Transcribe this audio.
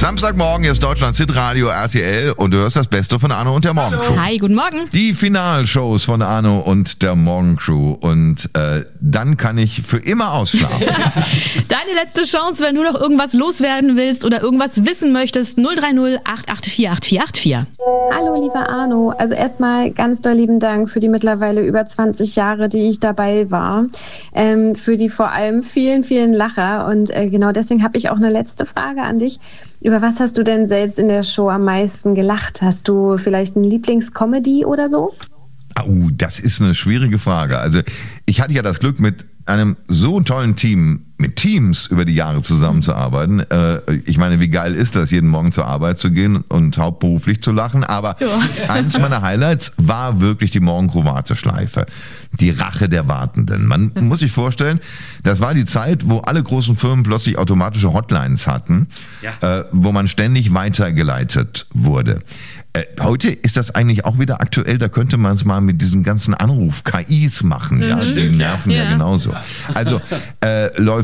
Samstagmorgen ist Deutschlands Hitradio RTL und du hörst das Beste von Arno und der Morgencrew. Hi, guten Morgen. Die Finalshows von Arno und der Morgencrew. Und dann kann ich für immer ausschlafen. Deine letzte Chance, wenn du noch irgendwas loswerden willst oder irgendwas wissen möchtest, 030 884 8484. Hallo, lieber Arno. Also erstmal ganz doll lieben Dank für die mittlerweile über 20 Jahre, die ich dabei war. Für die vor allem vielen, vielen Lacher. Und genau deswegen habe ich auch eine letzte Frage an dich. Über was hast du denn selbst in der Show am meisten gelacht? Hast du vielleicht ein Lieblingscomedy oder so? Das ist eine schwierige Frage. Also ich hatte ja das Glück, mit einem so tollen Team, mit Teams über die Jahre zusammenzuarbeiten. Ich meine, wie geil ist das, jeden Morgen zur Arbeit zu gehen und hauptberuflich zu lachen. Aber eins meiner Highlights war wirklich die Morgencrew-Warteschleife. Die Rache der Wartenden. Man muss sich vorstellen, das war die Zeit, wo alle großen Firmen plötzlich automatische Hotlines hatten, wo man ständig weitergeleitet wurde. Heute ist das eigentlich auch wieder aktuell, da könnte man es mal mit diesen ganzen Anruf-KIs machen, ja, die nerven ja genauso. Also läuft